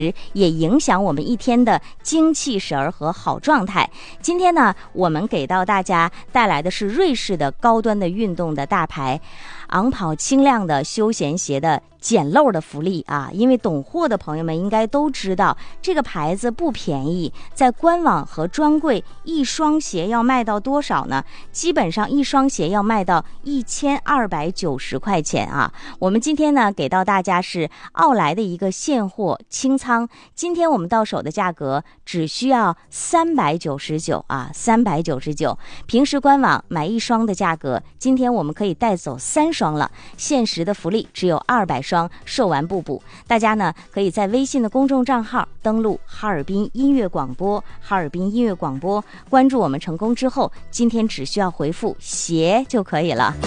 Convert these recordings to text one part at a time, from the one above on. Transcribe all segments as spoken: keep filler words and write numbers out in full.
也影响我们一天的精气神儿和好状态。今天呢，我们给到大家带来的是瑞士的高端的运动的大牌昂跑轻量的休闲鞋的捡漏的福利啊！因为懂货的朋友们应该都知道，这个牌子不便宜，在官网和专柜一双鞋要卖到多少呢？基本上一双鞋要卖到一千二百九十块钱啊！我们今天呢给到大家是奥莱的一个现货清仓，今天我们到手的价格只需要三百九十九啊，三百九十九。平时官网买一双的价格，今天我们可以带走三双了，限时的福利只有二百双，售完不补。大家呢可以在微信的公众账号登录哈尔滨音乐广播，哈尔滨音乐广播，关注我们成功之后，今天只需要回复鞋就可以了。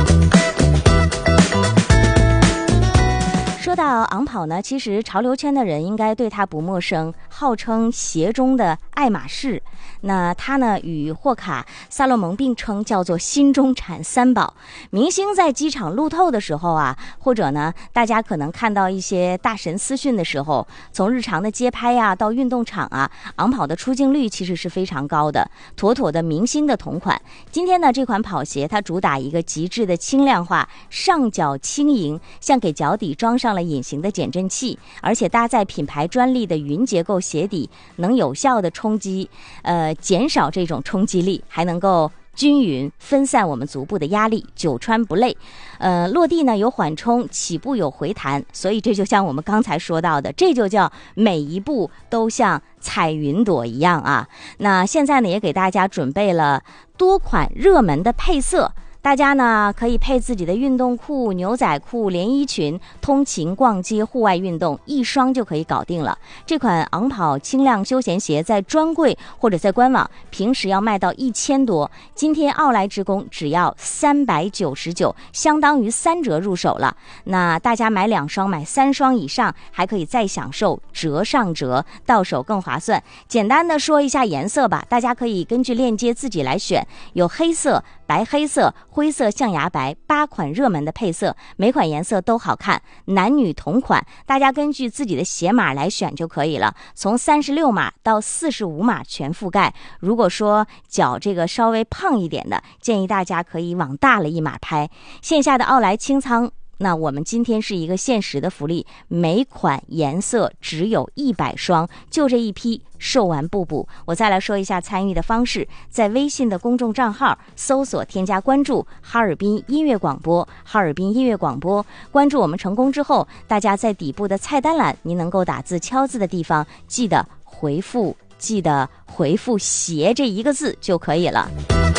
说到昂跑呢，其实潮流圈的人应该对它不陌生，号称鞋中的爱马仕。那它呢与霍卡、萨洛蒙并称叫做新中产三宝。明星在机场路透的时候啊，或者呢大家可能看到一些大神私讯的时候，从日常的街拍啊到运动场啊，昂跑的出镜率其实是非常高的，妥妥的明星的同款。今天呢这款跑鞋它主打一个极致的轻量化，上脚轻盈，像给脚底装上了隐形的减震器，而且搭载品牌专利的云结构鞋底，能有效的冲击呃减少这种冲击力，还能够均匀分散我们足部的压力，久穿不累。呃，落地呢有缓冲，起步有回弹，所以这就像我们刚才说到的，这就叫每一步都像踩云朵一样啊。那现在呢也给大家准备了多款热门的配色，大家呢可以配自己的运动裤、牛仔裤、连衣裙，通勤、逛街、户外运动，一双就可以搞定了。这款昂跑轻量休闲鞋在专柜或者在官网平时要卖到一千多，今天奥莱职工只要三百九十九，相当于三折入手了。那大家买两双、买三双以上，还可以再享受折上折，到手更划算。简单的说一下颜色吧，大家可以根据链接自己来选，有黑色、白黑色、灰色象牙白，八款热门的配色，每款颜色都好看，男女同款，大家根据自己的鞋码来选就可以了，从三十六码到四十五码全覆盖。如果说脚这个稍微胖一点的，建议大家可以往大了一码拍。线下的奥莱清仓，那我们今天是一个限时的福利，每款颜色只有一百双，就这一批，售完不补。我再来说一下参与的方式，在微信的公众账号搜索添加关注哈尔滨音乐广播，哈尔滨音乐广播，关注我们成功之后，大家在底部的菜单栏，您能够打字敲字的地方，记得回复记得回复鞋这一个字就可以了。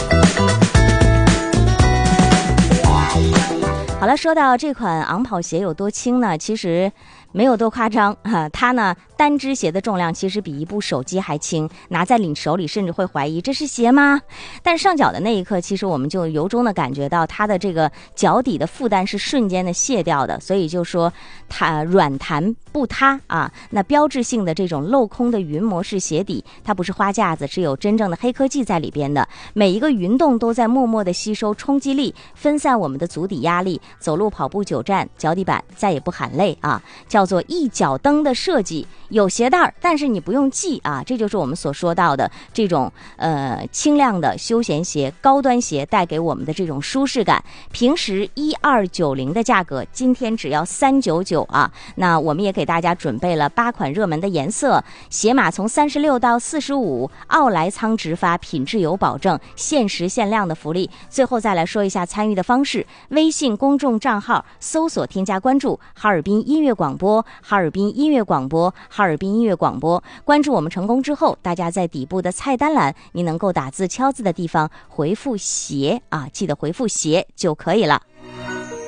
好了，说到这款昂跑鞋有多轻呢，其实没有多夸张哈，它呢单只鞋的重量其实比一部手机还轻，拿在你手里甚至会怀疑这是鞋吗？但上脚的那一刻，其实我们就由衷的感觉到它的这个脚底的负担是瞬间的卸掉的，所以就说它软弹不塌啊。那标志性的这种镂空的云模式鞋底，它不是花架子，是有真正的黑科技在里边的，每一个云洞都在默默的吸收冲击力，分散我们的足底压力，走路跑步久站，脚底板再也不喊累啊，叫做一脚蹬的设计，有鞋带但是你不用系啊，这就是我们所说到的这种呃轻量的休闲鞋、高端鞋带给我们的这种舒适感。平时一二九零的价格，今天只要三九九啊。那我们也给大家准备了八款热门的颜色，鞋码从三十六到四十五，奥莱仓直发，品质有保证，限时限量的福利。最后再来说一下参与的方式，微信公众账号搜索添加关注哈尔滨音乐广播，哈尔滨音乐广播，哈尔滨音乐广播，关注我们成功之后，大家在底部的菜单栏，你能够打字敲字的地方回复鞋啊，记得回复鞋就可以了。